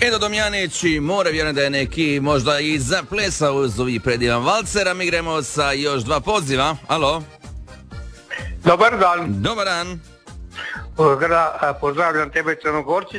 Edo Domjanić i more, vjerujem da je neki možda i zaplesao uz ovi predivan valcer, a mi gremo sa još dva poziva. Alo? Dobar dan. Dobar dan. Pozdravljam tebe Crnogorci,